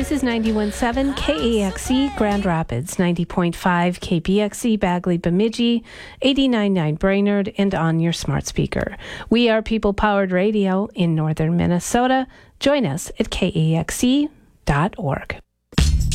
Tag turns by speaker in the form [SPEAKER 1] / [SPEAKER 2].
[SPEAKER 1] This is 91.7 KAXE Grand Rapids, 90.5 KPXE Bagley Bemidji, 89.9 Brainerd, and on your smart speaker. We are people-powered radio in northern Minnesota. Join us at kaxe.org.